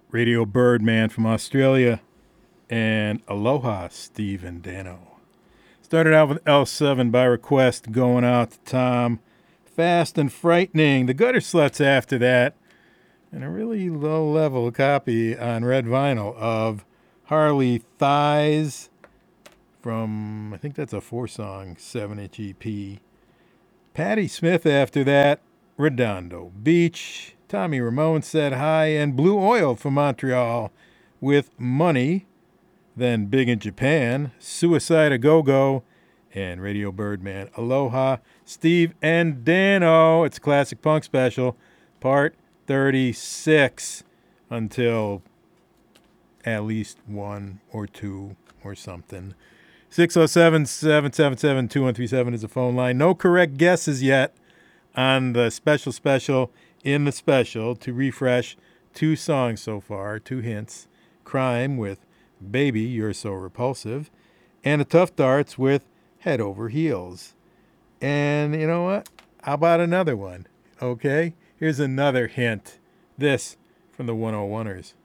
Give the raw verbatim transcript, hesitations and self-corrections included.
Radio Birdman from Australia, and Aloha, Steve and Dano. Started out with L seven by request, going out to Tom. Fast and Frightening, the Gutter Sluts after that, and a really low-level copy on red vinyl of Harley Thighs from, I think that's a four-song, seven-inch E P. Patti Smith after that, Redondo Beach. Tommy Ramone said hi, and Blue Oil from Montreal with Money. Then Big in Japan, Suicide A Go-Go, and Radio Birdman, Aloha, Steve and Dano. It's a classic punk special, part thirty-six, until at least one or two or something. six oh seven, seven seven seven, two one three seven is the phone line. No correct guesses yet on the special special in the special. To refresh, two songs so far, two hints. Crime with Baby, You're So Repulsive, and a Tough Darts with Head Over Heels. And you know what? How about another one? Okay, here's another hint. This from the one oh oneers.